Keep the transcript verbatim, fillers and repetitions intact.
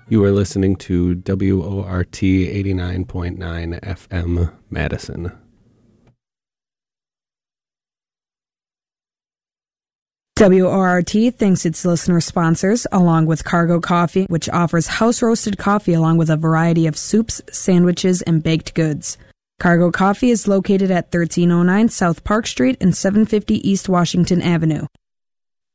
You are listening to W O R T eighty-nine point nine F M Madison. W O R T thanks its listener sponsors, along with Cargo Coffee, which offers house-roasted coffee along with a variety of soups, sandwiches, and baked goods. Cargo Coffee is located at thirteen oh nine South Park Street and seven fifty East Washington Avenue.